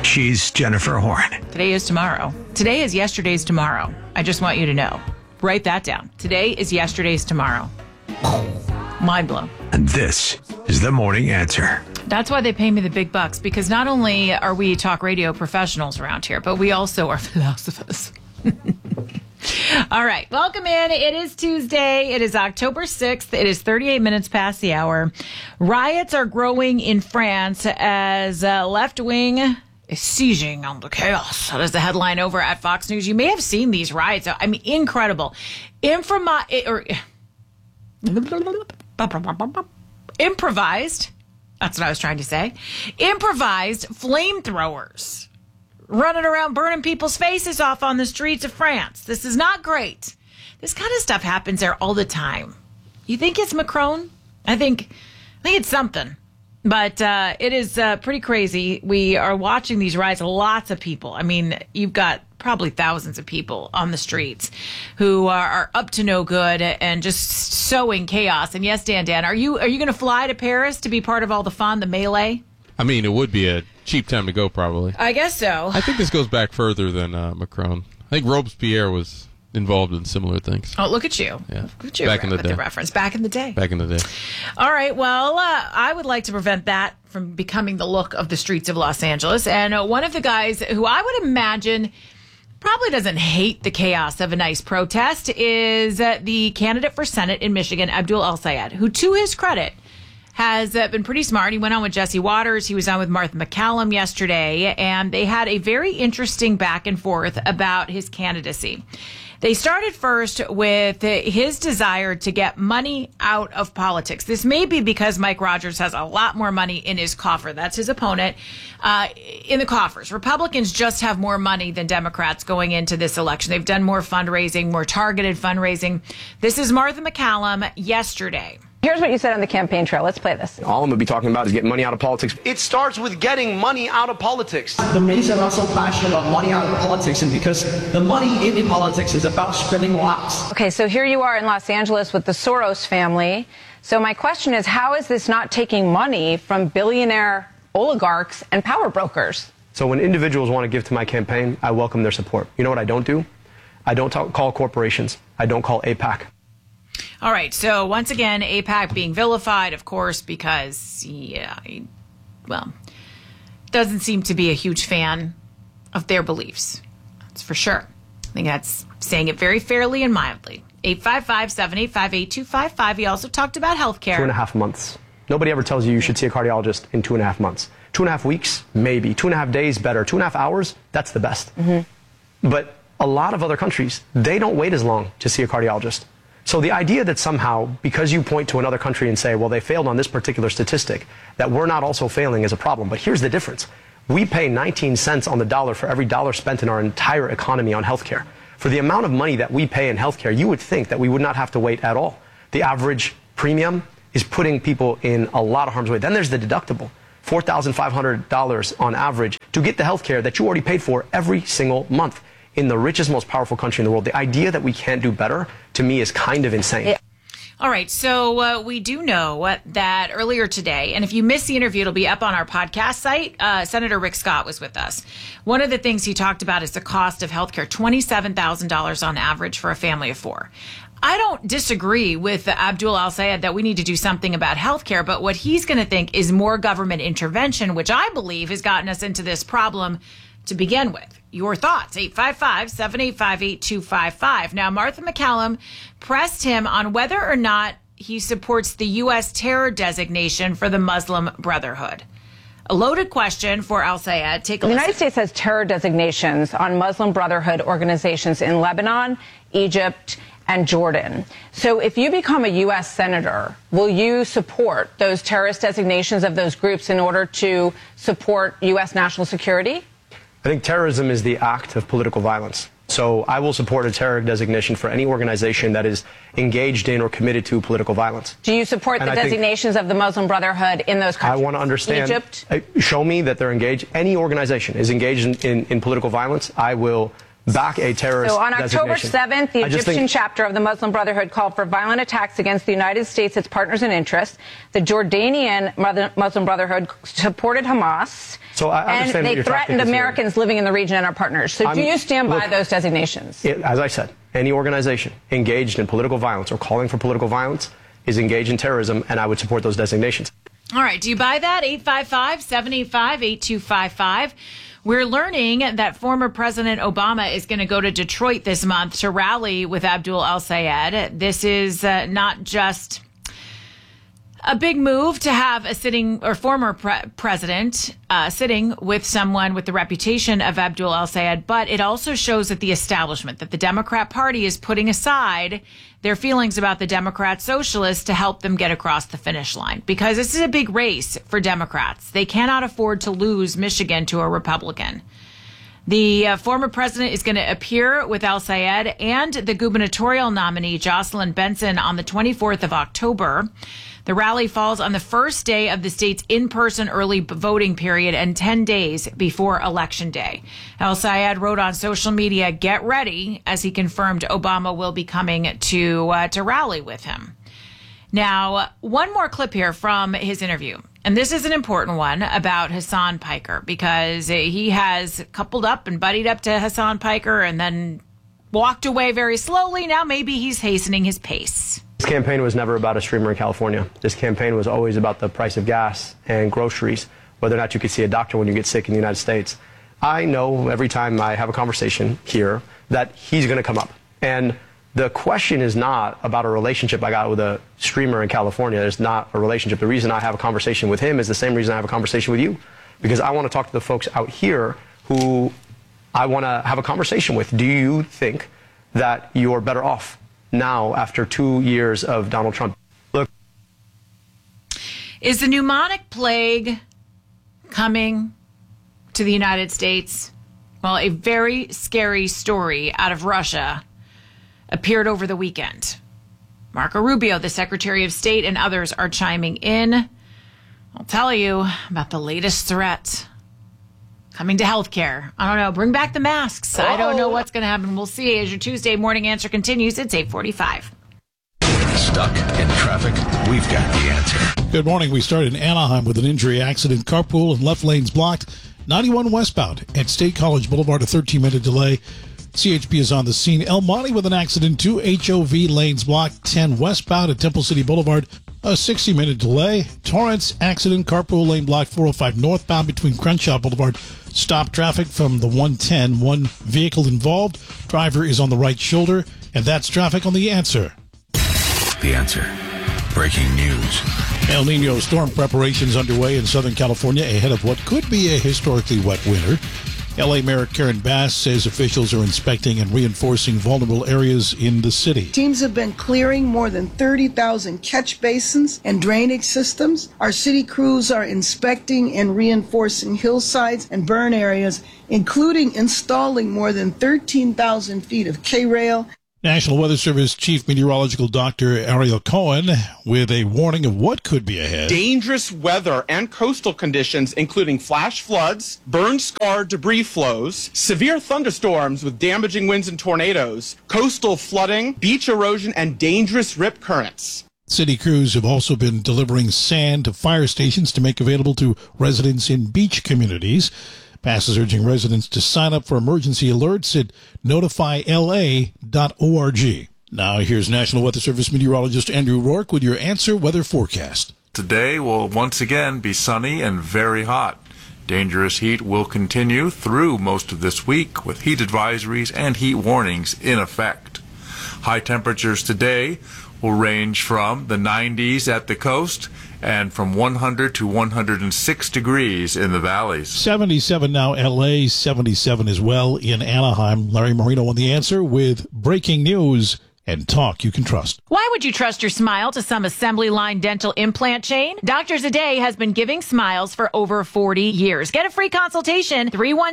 She's Jennifer Horn. Today is tomorrow. Today is yesterday's tomorrow. I just want you to know. Write that down. Today is yesterday's tomorrow. Mind blown. And this is The Morning Answer. That's why they pay me the big bucks, because not only are we talk radio professionals around here, but we also are philosophers. All right. Welcome in. It is Tuesday. It is October 6th. It is 38 minutes past the hour. Riots are growing in France as left-wing is seizing on the chaos. That is the headline over at Fox News. You may have seen these riots. I mean, incredible. Improvised. That's what I was trying to say. Improvised flamethrowers running around burning people's faces off on the streets of France. This is not great. This kind of stuff happens there all the time. You think it's Macron? I think it's something. But it is pretty crazy. We are watching these riots. Lots of people. I mean, you've got probably thousands of people on the streets who are up to no good and just sowing chaos. And yes, Dan, are you going to fly to Paris to be part of all the fun, the melee? I mean, it would be a cheap time to go, probably. I guess so. I think this goes back further than Macron. I think Robespierre was involved in similar things. Oh, look at you. Yeah. Look at you. Back in the day. The reference. Back in the day. Back in the day. All right. Well, I would like to prevent that from becoming the look of the streets of Los Angeles. And one of the guys who I would imagine probably doesn't hate the chaos of a nice protest is the candidate for Senate in Michigan, Abdul El-Sayed, who, to his credit, has been pretty smart. He went on with Jesse Waters. He was on with Martha MacCallum yesterday, and they had a very interesting back and forth about his candidacy. They started first with his desire to get money out of politics. This may be because Mike Rogers has a lot more money in his coffer. That's his opponent in the coffers. Republicans just have more money than Democrats going into this election. They've done more fundraising, more targeted fundraising. This is Martha MacCallum yesterday. Here's what you said on the campaign trail. Let's play this. All I'm going to be talking about is getting money out of politics. It starts with getting money out of politics. The reason I'm so passionate about money out of politics is because the money in politics is about spreading lies. Okay, so here you are in Los Angeles with the Soros family. So my question is, how is this not taking money from billionaire oligarchs and power brokers? So when individuals want to give to my campaign, I welcome their support. You know what I don't do? I don't call corporations. I don't call AIPAC. All right. So once again, AIPAC being vilified, of course, because, doesn't seem to be a huge fan of their beliefs. That's for sure. I think that's saying it very fairly and mildly. 855-785-8255. He also talked about health care. 2.5 months. Nobody ever tells you you should see a cardiologist in 2.5 months. 2.5 weeks, maybe. 2.5 days, better. 2.5 hours, that's the best. Mm-hmm. But a lot of other countries, they don't wait as long to see a cardiologist. So the idea that somehow, because you point to another country and say, well, they failed on this particular statistic, that we're not also failing is a problem. But here's the difference. We pay 19 cents on the dollar for every dollar spent in our entire economy on healthcare. For the amount of money that we pay in healthcare, you would think that we would not have to wait at all. The average premium is putting people in a lot of harm's way. Then there's the deductible, $4,500 on average to get the healthcare that you already paid for every single month. In the richest, most powerful country in the world. The idea that we can't do better, to me, is kind of insane. All right, so we do know that earlier today, and if you missed the interview, it'll be up on our podcast site, Senator Rick Scott was with us. One of the things he talked about is the cost of health care, $27,000 on average for a family of four. I don't disagree with Abdul El-Sayed that we need to do something about health care, but what he's going to think is more government intervention, which I believe has gotten us into this problem to begin with. Your thoughts, 855-785-8255. Now, Martha MacCallum pressed him on whether or not he supports the U.S. terror designation for the Muslim Brotherhood. A loaded question for El-Sayed. Take a listen. The United States has terror designations on Muslim Brotherhood organizations in Lebanon, Egypt, and Jordan. So if you become a U.S. senator, will you support those terrorist designations of those groups in order to support U.S. national security? I think terrorism is the act of political violence. So I will support a terror designation for any organization that is engaged in or committed to political violence. Do you support the designations of the Muslim Brotherhood in those countries? I want to understand. Egypt? Show me that they're engaged. Any organization is engaged in political violence. I will back a terrorist So on October designation. 7th, the I just Egyptian think- chapter of the Muslim Brotherhood called for violent attacks against the United States, its partners and interests. The Jordanian Muslim Brotherhood supported Hamas. So I and understand what they your tactic threatened is here. Americans living in the region and our partners. So do you stand by look, those designations? As I said, any organization engaged in political violence or calling for political violence is engaged in terrorism, and I would support those designations. All right. Do you buy that? 855-785-8255. We're learning that former President Obama is going to go to Detroit this month to rally with Abdul al-Sayed. This is not just a big move to have a sitting or former president sitting with someone with the reputation of Abdul al-Sayed, but it also shows that the establishment, that the Democrat Party is putting aside their feelings about the Democrat socialists to help them get across the finish line, because this is a big race for Democrats. They cannot afford to lose Michigan to a Republican. The former president is going to appear with al-Sayed and the gubernatorial nominee, Jocelyn Benson, on the 24th of October. The rally falls on the first day of the state's in-person early voting period and 10 days before Election Day. al-Sayed wrote on social media, "Get ready," as he confirmed Obama will be coming to rally with him. Now, one more clip here from his interview. And this is an important one about Hassan Piker, because he has coupled up and buddied up to Hassan Piker and then walked away very slowly. Now maybe he's hastening his pace. This campaign was never about a streamer in California. This campaign was always about the price of gas and groceries, whether or not you could see a doctor when you get sick in the United States. I know every time I have a conversation here that he's going to come up. And the question is not about a relationship I got with a streamer in California. It's not a relationship. The reason I have a conversation with him is the same reason I have a conversation with you, because I want to talk to the folks out here who I want to have a conversation with. Do you think that you're better off now after 2 years of Donald Trump? Look. Is the pneumonic plague coming to the United States? Well, a very scary story out of Russia appeared over the weekend. Marco Rubio, the Secretary of State, and others are chiming in. I'll tell you about the latest threat coming to healthcare. I don't know. Bring back the masks. I don't know what's going to happen. We'll see as your Tuesday morning answer continues. It's 8:45. Stuck in traffic? We've got the answer. Good morning. We start in Anaheim with an injury accident. Carpool and left lanes blocked. 91 westbound at State College Boulevard, a 13-minute delay. CHP is on the scene. El Monte with an accident. 2 HOV lanes blocked. 10 westbound at Temple City Boulevard, a 60-minute delay. Torrance accident. Carpool lane blocked. 405 northbound between Crenshaw Boulevard. Stop traffic from the 110. One vehicle involved. Driver is on the right shoulder. And that's traffic on The Answer. The answer. Breaking news. El Nino storm preparations underway in Southern California ahead of what could be a historically wet winter. L.A. Mayor Karen Bass says officials are inspecting and reinforcing vulnerable areas in the city. Teams have been clearing more than 30,000 catch basins and drainage systems. Our city crews are inspecting and reinforcing hillsides and burn areas, including installing more than 13,000 feet of K-rail. National Weather Service Chief Meteorological Dr. Ariel Cohen with a warning of what could be ahead. Dangerous weather and coastal conditions, including flash floods, burn-scarred debris flows, severe thunderstorms with damaging winds and tornadoes, coastal flooding, beach erosion, and dangerous rip currents. City crews have also been delivering sand to fire stations to make available to residents in beach communities. Bass is urging residents to sign up for emergency alerts at notifyla.org. Now here's National Weather Service meteorologist Andrew Rourke with your Answer Weather Forecast. Today will once again be sunny and very hot. Dangerous heat will continue through most of this week with heat advisories and heat warnings in effect. High temperatures today will range from the 90s at the coast and from 100 to 106 degrees in the valleys. 77 now, L.A., 77 as well in Anaheim. Larry Marino on The Answer with breaking news and talk you can trust. Why would you trust your smile to some assembly line dental implant chain? Doctors A Day has been giving smiles for over 40 years. Get a free consultation,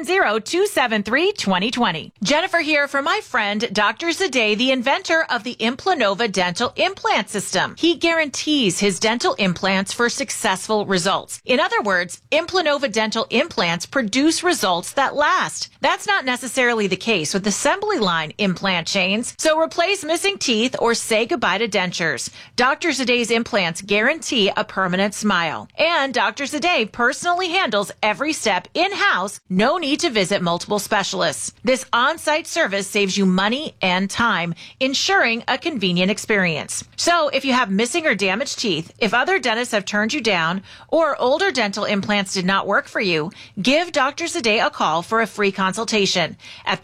310-273-2020. Jennifer here for my friend, Dr. Zadeh, the inventor of the Implanova dental implant system. He guarantees his dental implants for successful results. In other words, Implanova dental implants produce results that last. That's not necessarily the case with assembly line implant chains, so replace missing teeth or say goodbye to dentures. Dr. Zadeh's implants guarantee a permanent smile. And Dr. Zadeh personally handles every step in-house, no need to visit multiple specialists. This on-site service saves you money and time, ensuring a convenient experience. So if you have missing or damaged teeth, if other dentists have turned you down, or older dental implants did not work for you, give Dr. Zadeh a call for a free consultation at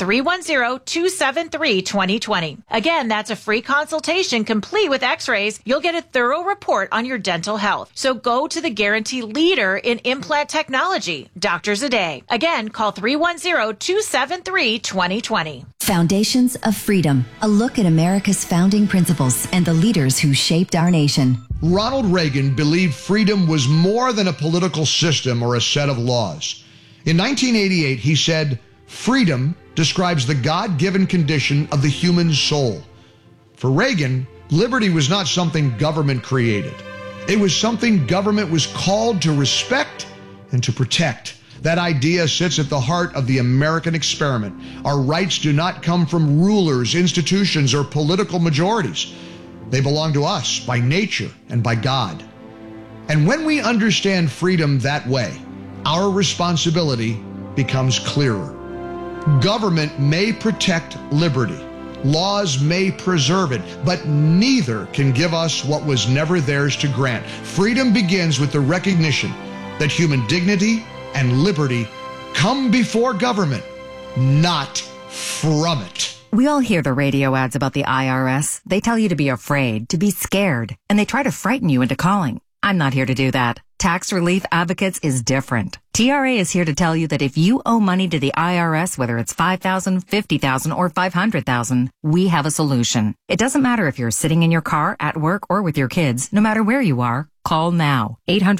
310-273-2020. Again, that's a free consultation complete with x-rays. You'll get a thorough report on your dental health. So go to the guarantee leader in implant technology, Dr. Zadeh. Again, call 310-273-2020. Foundations of Freedom, a look at America's founding principles and the leaders who shaped our nation. Ronald Reagan believed freedom was more than a political system or a set of laws. In 1988, he said, "Freedom describes the God-given condition of the human soul." For Reagan, liberty was not something government created. It was something government was called to respect and to protect. That idea sits at the heart of the American experiment. Our rights do not come from rulers, institutions, or political majorities. They belong to us by nature and by God. And when we understand freedom that way, our responsibility becomes clearer. Government may protect liberty. Laws may preserve it, but neither can give us what was never theirs to grant. Freedom begins with the recognition that human dignity and liberty come before government, not from it. We all hear the radio ads about the IRS. They tell you to be afraid, to be scared, and they try to frighten you into calling. I'm not here to do that. Tax Relief Advocates is different. TRA is here to tell you that if you owe money to the IRS, whether it's $5,000, $50,000, or $500,000, we have a solution. It doesn't matter if you're sitting in your car, at work, or with your kids. No matter where you are, call now.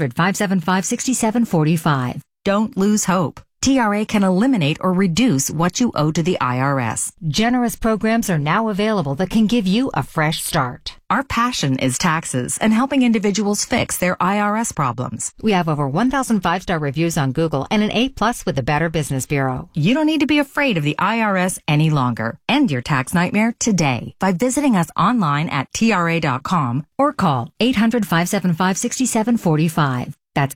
800-575-6745. Don't lose hope. TRA can eliminate or reduce what you owe to the IRS. Generous programs are now available that can give you a fresh start. Our passion is taxes and helping individuals fix their IRS problems. We have over 1,000 5-star reviews on Google and an A+ with the Better Business Bureau. You don't need to be afraid of the IRS any longer. End your tax nightmare today by visiting us online at TRA.com or call 800-575-6745. That's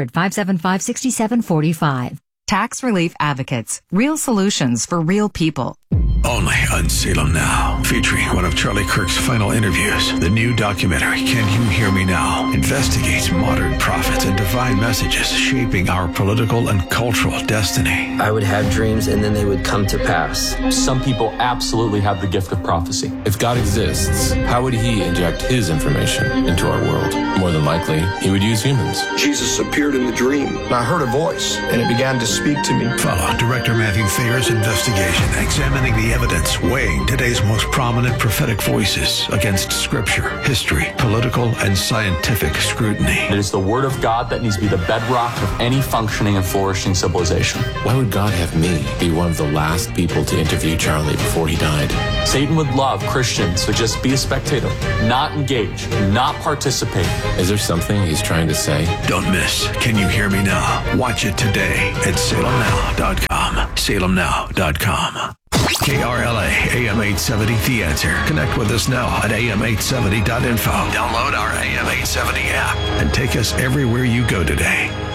800-575-6745. Tax Relief Advocates. Real solutions for real people. Only on Salem Now, featuring one of Charlie Kirk's final interviews. The new documentary, Can You Hear Me Now?, investigates modern prophets and divine messages shaping our political and cultural destiny. I would have dreams and then they would come to pass. Some people absolutely have the gift of prophecy. If God exists, how would he inject his information into our world? More than likely, he would use humans. Jesus appeared in the dream. I heard a voice and it began to speak to me. Follow Director Matthew Thayer's investigation, examining the evidence, weighing today's most prominent prophetic voices against scripture, history, political, and scientific scrutiny. It is the word of God that needs to be the bedrock of any functioning and flourishing civilization. Why would God have me be one of the last people to interview Charlie before he died? Satan would love Christians to just be a spectator, not engage, not participate. Is there something he's trying to say? Don't miss Can You Hear Me Now? Watch it today at salemnow.com. salemnow.com. KRLA AM 870 The Answer. Connect with us now at am870.info. Download our AM 870 app and take us everywhere you go today.